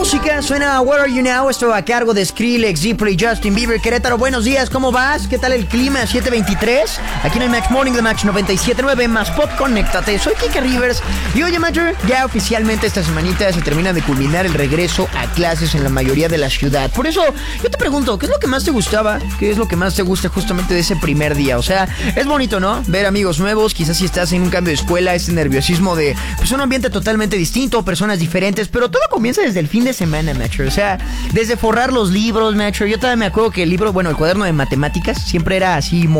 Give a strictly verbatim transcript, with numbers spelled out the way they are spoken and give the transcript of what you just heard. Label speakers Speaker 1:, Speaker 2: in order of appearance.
Speaker 1: música, suena Where Are You Now, esto a cargo de Skrillex, Zipper y Justin Bieber. Querétaro, buenos días, ¿cómo vas? ¿Qué tal el clima? siete veintitrés, aquí en el Max Morning de Max noventa y siete punto nueve, más pop, conéctate. Soy Kike Rivers y oye, Matter, ya oficialmente esta semanita se termina de culminar el regreso a clases en la mayoría de la ciudad. Por eso, yo te pregunto, ¿qué es lo que más te gustaba? ¿Qué es lo que más te gusta justamente de ese primer día? O sea, es bonito, ¿no? Ver amigos nuevos, quizás si estás en un cambio de escuela, ese nerviosismo de, pues, un ambiente totalmente distinto, personas diferentes, pero todo comienza desde el fin de semana, macho. O sea, desde forrar los libros, macho. Yo todavía me acuerdo que el libro, bueno, el cuaderno de matemáticas siempre era así